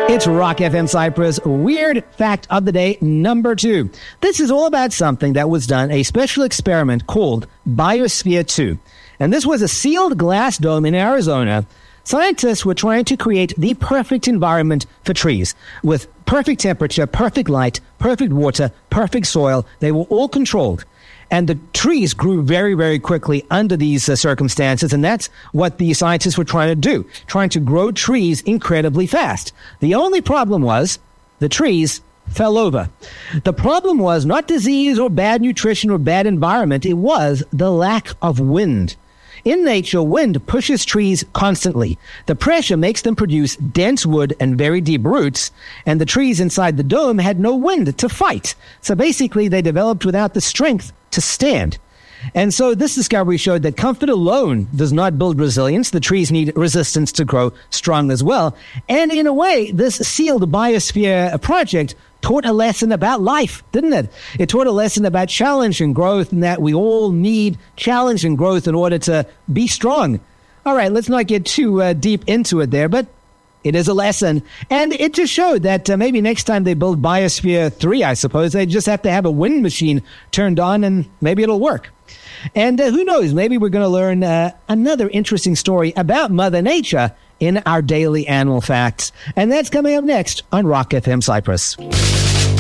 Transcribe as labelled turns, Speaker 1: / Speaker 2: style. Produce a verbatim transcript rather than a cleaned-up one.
Speaker 1: It's Rock F M Cyprus Weird Fact of the Day number two. This is all about something that was done, a special experiment called Biosphere two. And this was a sealed glass dome in Arizona. Scientists were trying to create the perfect environment for trees with perfect temperature, perfect light, perfect water, perfect soil. They were all controlled. And the trees grew very, very quickly under these uh, circumstances. And that's what the scientists were trying to do, trying to grow trees incredibly fast. The only problem was the trees fell over. The problem was not disease or bad nutrition or bad environment. It was the lack of wind. In nature, wind pushes trees constantly. The pressure makes them produce dense wood and very deep roots, and the trees inside the dome had no wind to fight. So basically, they developed without the strength to stand. And so this discovery showed that comfort alone does not build resilience. The trees need resistance to grow strong as well. And in a way, this sealed biosphere project taught a lesson about life, didn't it? It taught a lesson about challenge and growth, and that we all need challenge and growth in order to be strong. All right, let's not get too uh, deep into it there, but it is a lesson. And it just showed that uh, maybe next time they build Biosphere three, I suppose, they just have to have a wind machine turned on, and maybe it'll work. And uh, who knows, maybe we're going to learn uh, another interesting story about Mother Nature in our daily animal facts. And that's coming up next on Rock F M Cyprus.